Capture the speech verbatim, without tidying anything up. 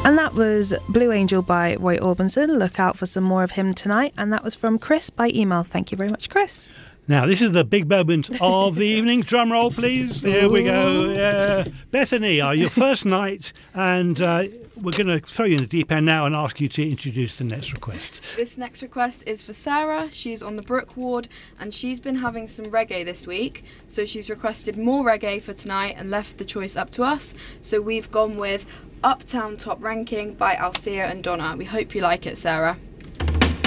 And that was Blue Angel by Roy Orbison. Look out for some more of him tonight. And that was from Chris by email. Thank you very much, Chris. Now, this is the big moment of the evening. Drum roll, please. Here we go. Uh, Bethany, uh, your first night, and uh, we're going to throw you in the deep end now and ask you to introduce the next request. This next request is for Sarah. She's on the Brook ward, and she's been having some reggae this week. So she's requested more reggae for tonight and left the choice up to us. So we've gone with Uptown Top Ranking by Althea and Donna. We hope you like it, Sarah.